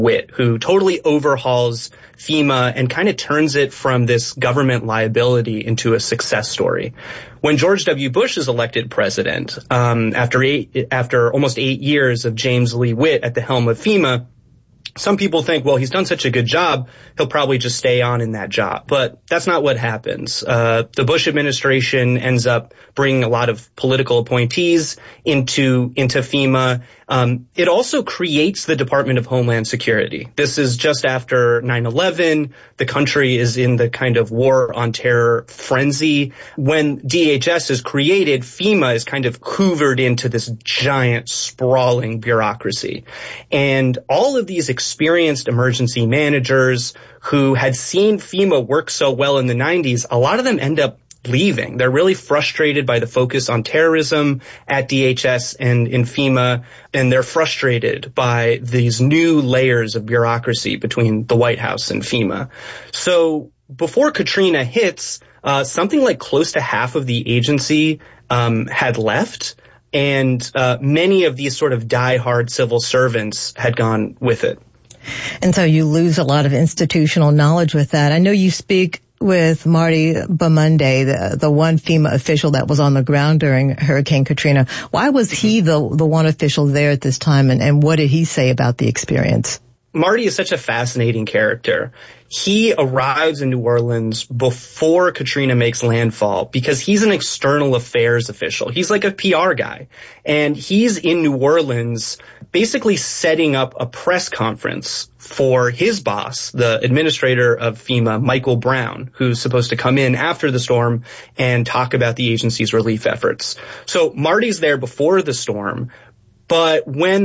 Witt, who totally overhauls FEMA and kind of turns it from this government liability into a success story. When George W. Bush is elected president, after almost 8 years of James Lee Witt at the helm of FEMA, some people think, well, he's done such a good job, he'll probably just stay on in that job. But that's not what happens. The Bush administration ends up bringing a lot of political appointees into FEMA. It also creates the Department of Homeland Security. This is just after 9/11. The country is in the kind of war on terror frenzy. When DHS is created, FEMA is kind of hoovered into this giant, sprawling bureaucracy. And all of these experienced emergency managers who had seen FEMA work so well in the 90s, a lot of them end up leaving. They're really frustrated by the focus on terrorism at DHS and in FEMA, and they're frustrated by these new layers of bureaucracy between the White House and FEMA. So before Katrina hits, something like close to half of the agency had left, and many of these sort of diehard civil servants had gone with it. And so you lose a lot of institutional knowledge with that. I know you speak with Marty Bamunde, the one FEMA official that was on the ground during Hurricane Katrina. Why was he the one official there at this time, and what did he say about the experience? Marty is such a fascinating character. He arrives in New Orleans before Katrina makes landfall because he's an external affairs official. He's like a PR guy. And he's in New Orleans basically setting up a press conference for his boss, the administrator of FEMA, Michael Brown, who's supposed to come in after the storm and talk about the agency's relief efforts. So Marty's there before the storm, but when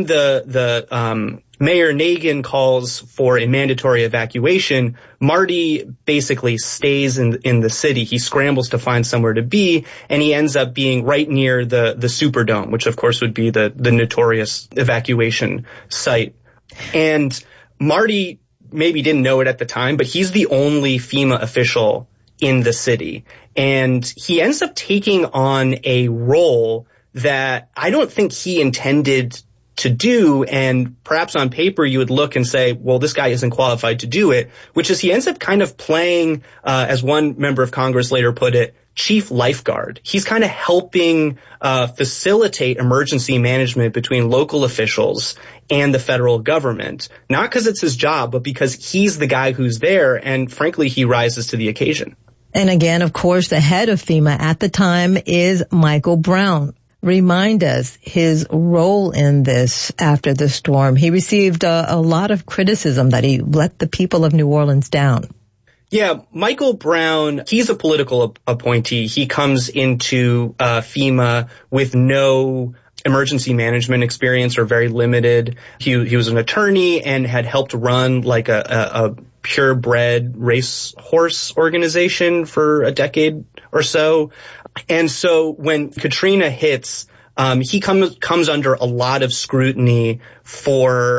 the Mayor Nagin calls for a mandatory evacuation, Marty basically stays in the city. He scrambles to find somewhere to be, and he ends up being right near the Superdome, which of course would be the notorious evacuation site. And Marty maybe didn't know it at the time, but he's the only FEMA official in the city. And he ends up taking on a role that I don't think he intended to do, and perhaps on paper you would look and say, well, this guy isn't qualified to do it, which is he ends up kind of playing, as one member of Congress later put it, chief lifeguard. He's kind of helping facilitate emergency management between local officials and the federal government, not because it's his job, but because he's the guy who's there, and frankly, he rises to the occasion. And again, of course, the head of FEMA at the time is Michael Brown. Remind us his role in this after the storm. He received a lot of criticism that he let the people of New Orleans down. Yeah, Michael Brown, he's a political appointee. He comes into FEMA with no emergency management experience or very limited. He was an attorney and had helped run like a purebred racehorse organization for a decade or so. And so when Katrina hits, he comes under a lot of scrutiny for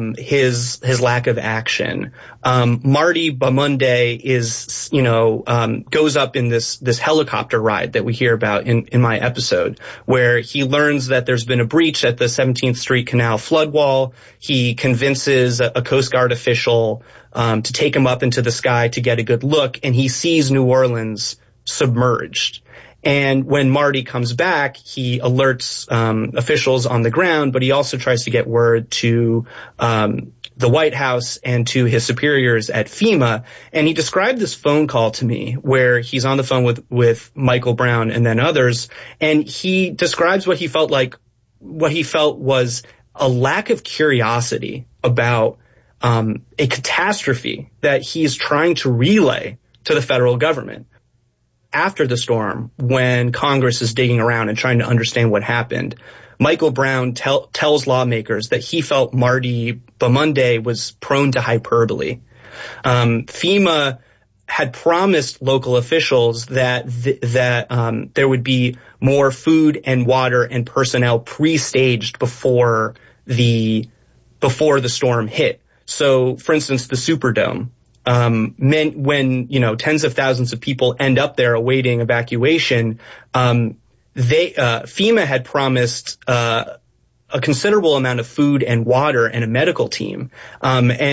his lack of action. Marty Bamunde is, goes up in this helicopter ride that we hear about in my episode, where he learns that there's been a breach at the 17th Street Canal flood wall. He convinces a Coast Guard official to take him up into the sky to get a good look, and he sees New Orleans submerged. And when Marty comes back, he alerts officials on the ground, but he also tries to get word to the White House and to his superiors at FEMA. And he described this phone call to me where he's on the phone with Michael Brown and then others, and he describes what he felt was a lack of curiosity about a catastrophe that he's trying to relay to the federal government. After the storm, when Congress is digging around and trying to understand what happened, Michael Brown tells lawmakers that he felt Marty Bamunde was prone to hyperbole. FEMA had promised local officials that there would be more food and water and personnel pre-staged before the storm hit. So, for instance, the Superdome. When tens of thousands of people end up there awaiting evacuation, FEMA had promised a considerable amount of food and water and a medical team. And